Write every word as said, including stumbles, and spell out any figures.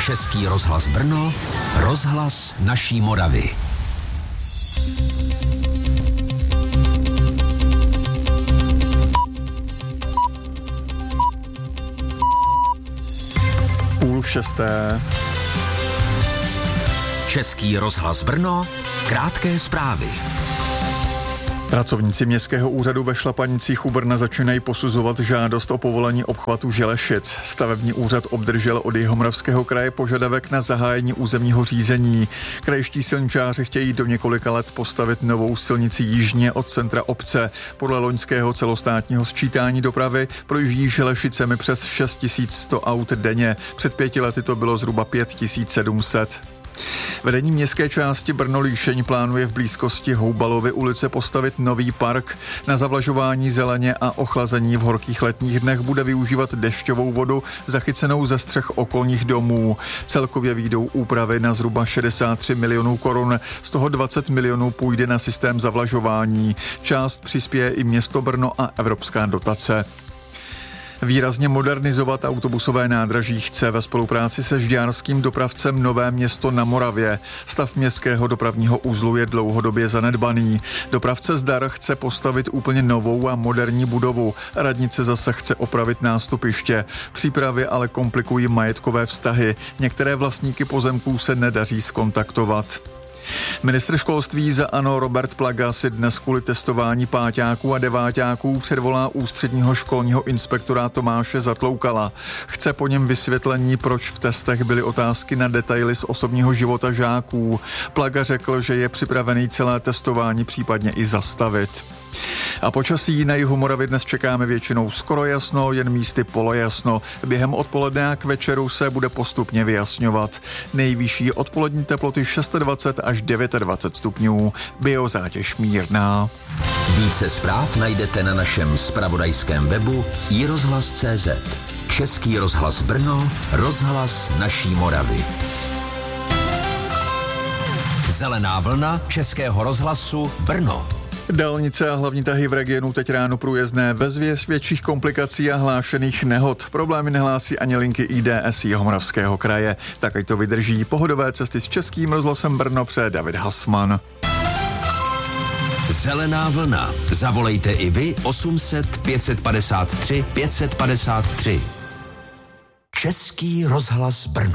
Český rozhlas Brno, rozhlas naší Moravy. Půl šesté. Český rozhlas Brno, krátké zprávy. Pracovníci Městského úřadu ve Šlapanicích u Brna začínají posuzovat žádost o povolení obchvatu Želešic. Stavební úřad obdržel od Jihomoravského kraje požadavek na zahájení územního řízení. Krajští silničáři chtějí do několika let postavit novou silnici jižně od centra obce. Podle loňského celostátního sčítání dopravy projíždí Želešicemi přes šest tisíc sto aut denně. Před pěti lety to bylo zhruba pět tisíc sedm set. Vedení městské části Brno-Líšeň plánuje v blízkosti Houbalovy ulice postavit nový park. Na zavlažování zeleně a ochlazení v horkých letních dnech bude využívat dešťovou vodu zachycenou ze střech okolních domů. Celkově vyjdou úpravy na zhruba šedesát tři milionů korun, z toho dvacet milionů půjde na systém zavlažování. Část přispěje i město Brno a evropská dotace. Výrazně modernizovat autobusové nádraží chce ve spolupráci se žďárským dopravcem Nové Město na Moravě. Stav městského dopravního uzlu je dlouhodobě zanedbaný. Dopravce Zdar chce postavit úplně novou a moderní budovu. Radnice zase chce opravit nástupiště. Přípravy ale komplikují majetkové vztahy. Některé vlastníky pozemků se nedaří zkontaktovat. Ministr školství za ANO Robert Plaga si dnes kvůli testování páťáků a deváťáků předvolá ústředního školního inspektora Tomáše Zatloukala. Chce po něm vysvětlení, proč v testech byly otázky na detaily z osobního života žáků. Plaga řekl, že je připravený celé testování případně i zastavit. A počasí na jihu Moravy dnes čekáme většinou skoro jasno, jen místy polojasno. Během odpoledne a k večeru se bude postupně vyjasňovat. Nejvyšší odpolední teploty dvacet šest až dvacet devět stupňů, biozátěž mírná. Více zpráv najdete na našem zpravodajském webu i rozhlas tečka cé zet. Český rozhlas Brno, rozhlas naší Moravy. Zelená vlna Českého rozhlasu Brno. Dálnice a hlavní tahy v regionu teď ráno průjezdné bez větších komplikací a hlášených nehod. Problémy nehlásí ani linky í dé es Jihomoravského kraje. Tak ať to vydrží. Pohodové cesty s Českým rozhlasem Brno přeje David Hasman. Zelená vlna. Zavolejte i vy osm set pět padesát tři pět padesát tři. Český rozhlas Brno.